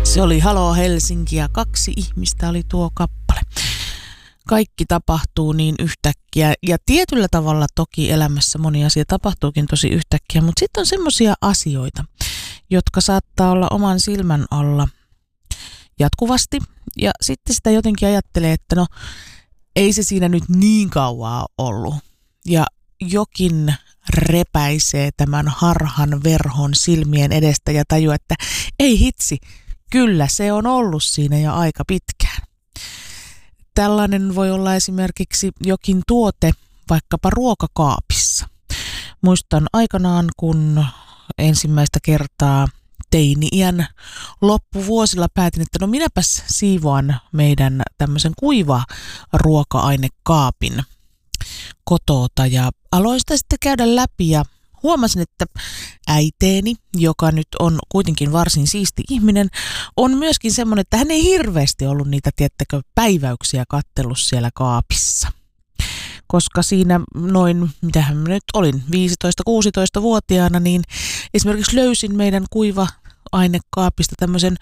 Se oli Halo Helsinki ja 2 ihmistä oli tuo kappale. Kaikki tapahtuu niin yhtäkkiä ja tietyllä tavalla toki elämässä moni asia tapahtuukin tosi yhtäkkiä, mutta sitten on semmoisia asioita, jotka saattaa olla oman silmän alla jatkuvasti ja sitten sitä jotenkin ajattelee, että no ei se siinä nyt niin kauaa ollut ja jokin repäisee tämän harhan verhon silmien edestä ja tajua, että ei hitsi, kyllä se on ollut siinä jo aika pitkään. Tällainen voi olla esimerkiksi jokin tuote vaikkapa ruokakaapissa. Muistan aikanaan, kun ensimmäistä kertaa teini-iän loppuvuosilla päätin, että no minäpäs siivoan meidän tämmöisen kuiva ruoka-ainekaapin kotoota ja aloin sitä sitten käydä läpi ja huomasin, että äiteeni, joka nyt on kuitenkin varsin siisti ihminen, on myöskin semmoinen, että hän ei hirveästi ollut niitä, tiettäkö, päiväyksiä kattellut siellä kaapissa. Koska siinä noin, mitähän mä nyt olin, 15-16-vuotiaana, niin esimerkiksi löysin meidän kuiva-ainekaapista tämmöisen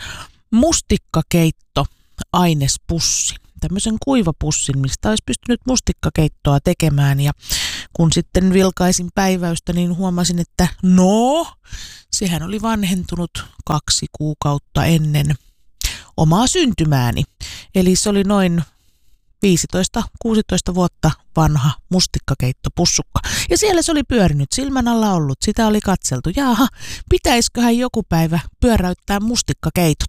mustikkakeittoainespussin. Tämmöisen kuivapussin, mistä olisi pystynyt mustikkakeittoa tekemään ja kun sitten vilkaisin päiväystä, niin huomasin, että sehän oli vanhentunut 2 kuukautta ennen omaa syntymääni. Eli se oli noin 15-16 vuotta vanha mustikkakeittopussukka. Ja siellä se oli pyörinyt, silmän alla ollut, sitä oli katseltu. Jaaha, pitäisiköhän joku päivä pyöräyttää mustikkakeitot.